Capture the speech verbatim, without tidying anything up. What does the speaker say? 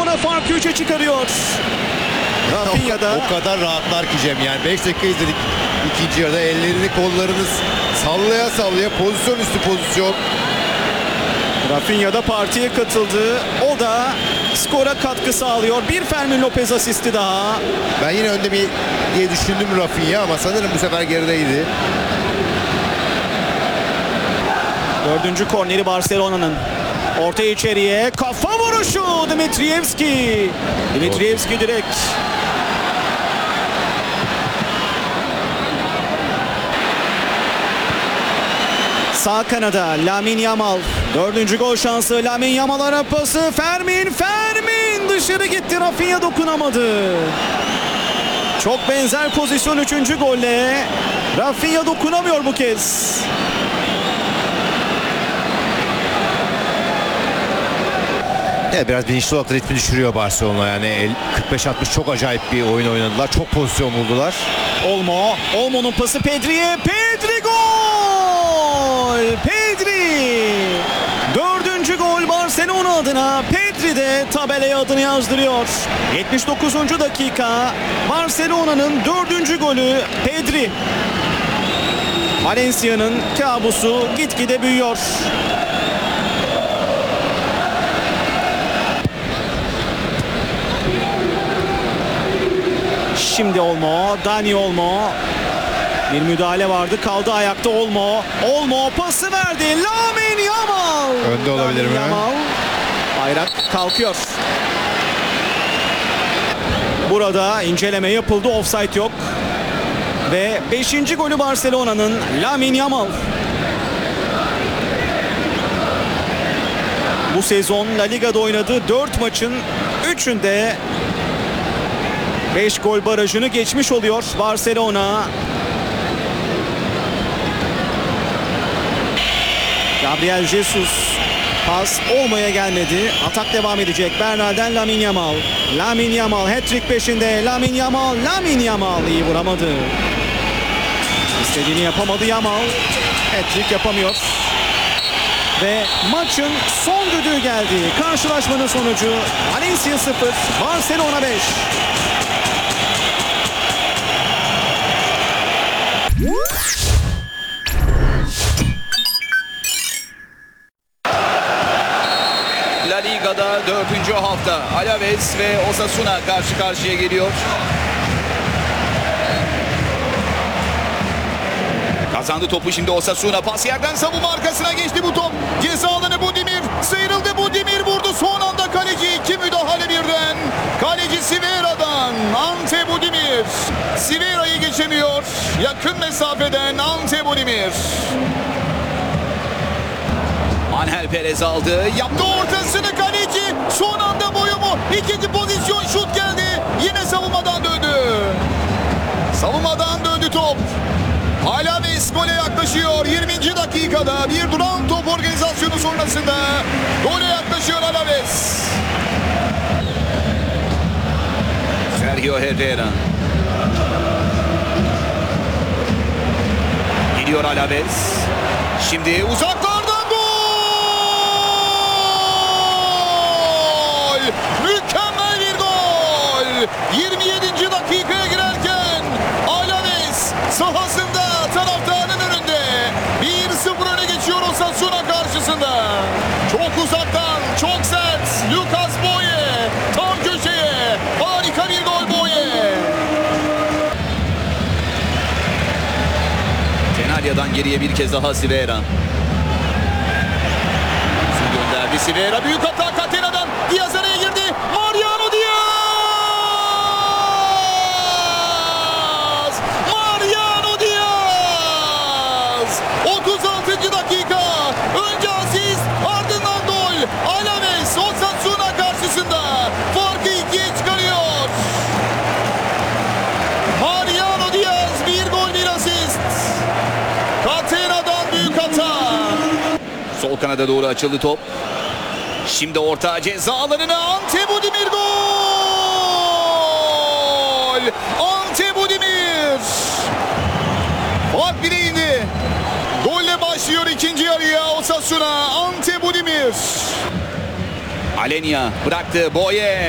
Barcelona farkı üçe çıkarıyor. Rafinha'da O kadar rahatlar ki Cem, yani beş dakika izledik ikinci yarıda, ellerini kollarını sallaya sallaya, pozisyon üstü pozisyon. Rafinha'da partiye katıldı. O da skora katkı sağlıyor. Bir Fermin Lopez asisti daha. Ben yine önde bir diye düşündüm Rafinha ama sanırım bu sefer gerideydi. Dördüncü korneri Barcelona'nın. Orta içeriye kafa vuruşu Dimitrievski. Dimitrievski direkt. Sağ kanada Lamine Yamal. Dördüncü gol şansı. Lamine Yamal'a pası. Fermin. Fermin dışarı gitti. Rafinha dokunamadı. Çok benzer pozisyon üçüncü golle. Rafinha dokunamıyor bu kez. Evet, biraz bilinçli olarak da ritmi düşürüyor Barcelona. Yani kırk beş altmış çok acayip bir oyun oynadılar. Çok pozisyon buldular. Olmo. Olmo'nun pası Pedri'ye. Pedri gol! Pedri! Dördüncü gol Barcelona adına. Pedri de tabelaya adını yazdırıyor. yetmiş dokuzuncu dakika. Barcelona'nın dördüncü golü Pedri. Valencia'nın kabusu gitgide büyüyor. Şimdi Olmo, Dani Olmo. Bir müdahale vardı, kaldı ayakta Olmo. Olmo pası verdi. Lamine Yamal. Önde olabilir mi? Yamal. Bayrak kalkıyor. Burada inceleme yapıldı, offside yok. Ve beşinci golü Barcelona'nın Lamine Yamal. Bu sezon La Liga'da oynadığı dört maçın üçünde beş gol barajını geçmiş oluyor Barcelona. Gabriel Jesus, pas olmaya gelmedi. Atak devam edecek. Bernal'den Lamine Yamal. Lamine Yamal hat-trick peşinde. Lamine Yamal, Lamine Yamal iyi vuramadı. İstediğini yapamadı Yamal. Hat-trick yapamıyor. Ve maçın son düdüğü geldi. Karşılaşmanın sonucu Valencia sıfır, Barcelona beş. La Liga'da dördüncü hafta Alaves ve Osasuna karşı karşıya geliyor. Kazandı topu şimdi Osasuna. Pas yerden savunma arkasına geçti bu top. Ceza alanı Budimir. Sıyrıldı Budimir, vurdu son anda kaleci. İki müdahale birden. Kaleci Sivera'dan Ante Budimir. Sivera'yı geçemiyor. Yakın mesafeden Ante Budimir. Angel Perez aldı. Yaptı ortasını kaleci. Son anda boyu mu? İkinci pozisyon, şut geldi. Yine savunmadan döndü. Savunmadan döndü top. Alaves gole yaklaşıyor. yirminci dakikada bir duran top organizasyonu sonrasında gole yaklaşıyor Alaves. Sergio Herrera. Gidiyor Alaves. Şimdi uzaklardan gol! Mükemmel bir gol! yirmi yedinci dakikaya girerken Alaves sahasında taraftarın önünde bir sıfır öne geçiyor Osasuna karşısında. Çok uzaktan, çok sert Lucas Boye tam köşeye, harika bir gol Boye. Tenarya'dan geriye bir kez daha Sivera. Gönderdi Sivera, büyük hata Catena'dan. Diaz araya girdi. Mariano Diaz! Mariano Diaz! otuz altıncı dakika. Önce asist, ardından gol. Alaves Osasuna karşısında farkı ikiye çıkarıyor. Mariano Diaz bir gol bir asist. Catena'dan büyük hata. Sol kanada doğru açıldı top. Şimdi orta ceza alanına Ante Budimir gol! Ante Budimir! Fark bire indi. Golle başlıyor ikinci yarıya Osasuna. Ante Budimir. Alenya bıraktı Boye.